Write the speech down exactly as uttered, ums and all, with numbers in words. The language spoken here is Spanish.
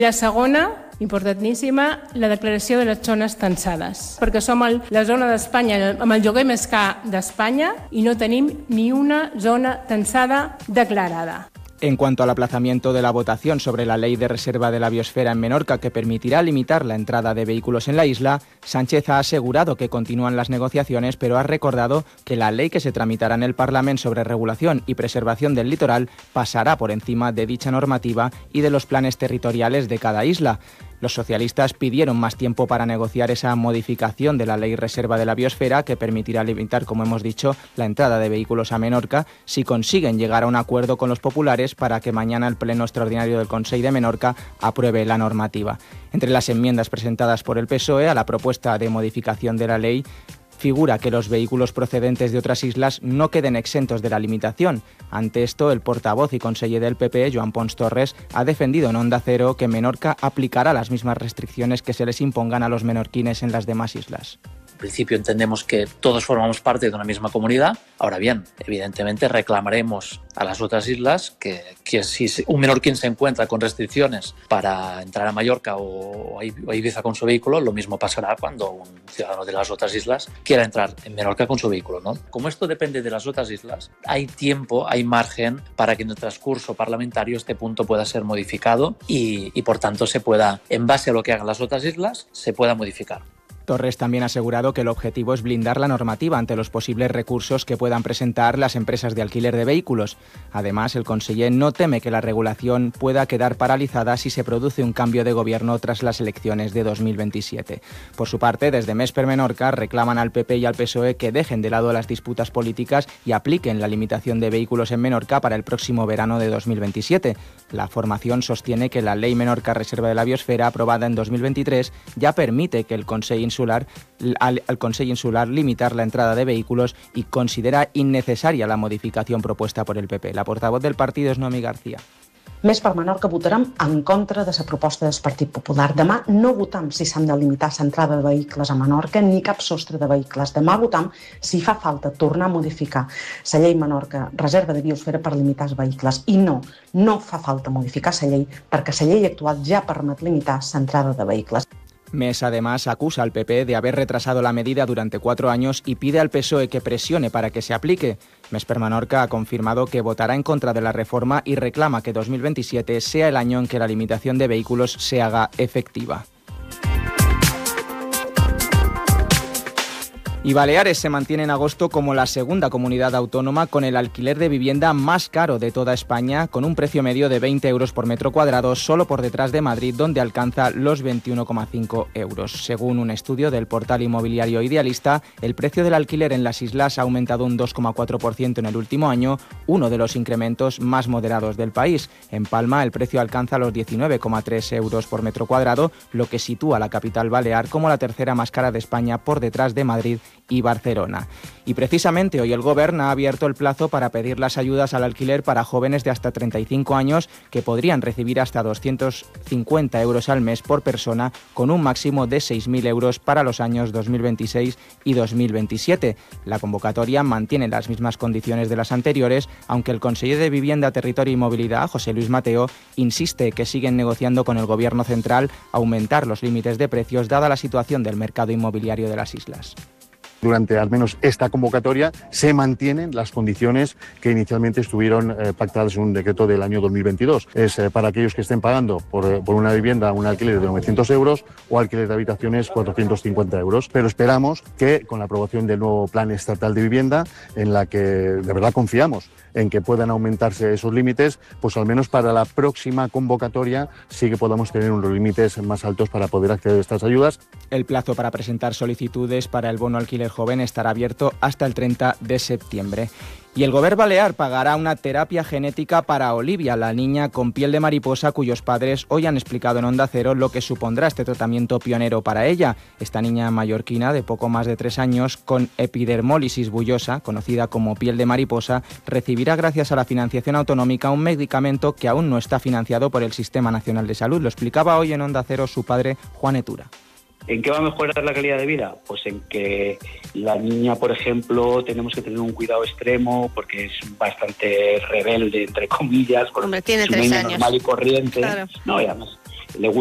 La segona, importantíssima, la declaració de les zones tensades, perquè som el, la zona d'Espanya amb el lloguer més car d'Espanya i no tenim ni una zona tensada declarada. En cuanto al aplazamiento de la votación sobre la ley de reserva de la biosfera en Menorca que permitirá limitar la entrada de vehículos en la isla, Sánchez ha asegurado que continúan las negociaciones, pero ha recordado que la ley que se tramitará en el Parlamento sobre regulación y preservación del litoral pasará por encima de dicha normativa y de los planes territoriales de cada isla. Los socialistas pidieron más tiempo para negociar esa modificación de la Ley Reserva de la Biosfera que permitirá limitar, como hemos dicho, la entrada de vehículos a Menorca si consiguen llegar a un acuerdo con los populares para que mañana el Pleno Extraordinario del Consell de Menorca apruebe la normativa. Entre las enmiendas presentadas por el P S O E a la propuesta de modificación de la ley figura que los vehículos procedentes de otras islas no queden exentos de la limitación. Ante esto, el portavoz y conseller del P P, Joan Pons Torres, ha defendido en Onda Cero que Menorca aplicará las mismas restricciones que se les impongan a los menorquines en las demás islas. En principio entendemos que todos formamos parte de una misma comunidad. Ahora bien, evidentemente reclamaremos a las otras islas que, que si un menorquín se encuentra con restricciones para entrar a Mallorca o a Ibiza con su vehículo, lo mismo pasará cuando un ciudadano de las otras islas quiera entrar en Menorca con su vehículo, ¿no? Como esto depende de las otras islas, hay tiempo, hay margen para que en el transcurso parlamentario este punto pueda ser modificado y, y por tanto se pueda, en base a lo que hagan las otras islas, se pueda modificar. Torres también ha asegurado que el objetivo es blindar la normativa ante los posibles recursos que puedan presentar las empresas de alquiler de vehículos. Además, el conseller no teme que la regulación pueda quedar paralizada si se produce un cambio de gobierno tras las elecciones de dos mil veintisiete. Por su parte, desde Més per Menorca reclaman al P P y al P S O E que dejen de lado las disputas políticas y apliquen la limitación de vehículos en Menorca para el próximo verano de dos mil veintisiete. La formación sostiene que la Ley Menorca Reserva de la Biosfera, aprobada en dos mil veintitrés, ya permite que el Consell Insular, al, al Consell Insular limitar la entrada de vehículos y considera innecesaria la modificación propuesta por el P P. La portavoz del partido es Noemí García. Més per Menorca votarem en contra de la proposta del Partit Popular. Demà no votam si s'han de limitar l'entrada de vehicles a Menorca ni cap sostre de vehicles. Demà votam si fa falta tornar a modificar la llei Menorca Reserva de Biosfera per limitar els vehicles. I no, no fa falta modificar la llei perquè la llei actual ja permet limitar l'entrada de vehicles. Més, además, acusa al P P de haber retrasado la medida durante cuatro años y pide al P S O E que presione para que se aplique. Més per Menorca ha confirmado que votará en contra de la reforma y reclama que dos mil veintisiete sea el año en que la limitación de vehículos se haga efectiva. Y Baleares se mantiene en agosto como la segunda comunidad autónoma con el alquiler de vivienda más caro de toda España, con un precio medio de veinte euros por metro cuadrado, solo por detrás de Madrid, donde alcanza los veintiuno coma cinco euros. Según un estudio del portal inmobiliario Idealista, el precio del alquiler en las islas ha aumentado un dos coma cuatro por ciento en el último año, uno de los incrementos más moderados del país. En Palma, el precio alcanza los diecinueve coma tres euros por metro cuadrado, lo que sitúa a la capital balear como la tercera más cara de España, por detrás de Madrid y Barcelona. Y precisamente hoy el Gobierno ha abierto el plazo para pedir las ayudas al alquiler para jóvenes de hasta treinta y cinco años que podrían recibir hasta doscientos cincuenta euros al mes por persona, con un máximo de seis mil euros para los años dos mil veintiséis y dos mil veintisiete. La convocatoria mantiene las mismas condiciones de las anteriores, aunque el conseller de Vivienda, Territorio y Movilidad, José Luis Mateo, insiste que siguen negociando con el Gobierno central aumentar los límites de precios dada la situación del mercado inmobiliario de las islas. Durante al menos esta convocatoria se mantienen las condiciones que inicialmente estuvieron eh, pactadas en un decreto del año dos mil veintidós. Es eh, para aquellos que estén pagando por, por una vivienda un alquiler de novecientos euros o alquiler de habitaciones cuatrocientos cincuenta euros. Pero esperamos que con la aprobación del nuevo Plan Estatal de Vivienda, en la que de verdad confiamos en que puedan aumentarse esos límites, pues al menos para la próxima convocatoria sí que podamos tener unos límites más altos para poder acceder a estas ayudas. El plazo para presentar solicitudes para el bono alquiler joven estará abierto hasta el treinta de septiembre. Y el Gobierno balear pagará una terapia genética para Olivia, la niña con piel de mariposa cuyos padres hoy han explicado en Onda Cero lo que supondrá este tratamiento pionero para ella. Esta niña mallorquina de poco más de tres años con epidermólisis bullosa, conocida como piel de mariposa, recibirá gracias a la financiación autonómica un medicamento que aún no está financiado por el Sistema Nacional de Salud. Lo explicaba hoy en Onda Cero su padre, Juan Etura. ¿En qué va a mejorar la calidad de vida? Pues en que la niña, por ejemplo, tenemos que tener un cuidado extremo porque es bastante rebelde, entre comillas. Hombre, tiene es una tres niña años. normal y corriente. Claro. No, y además, le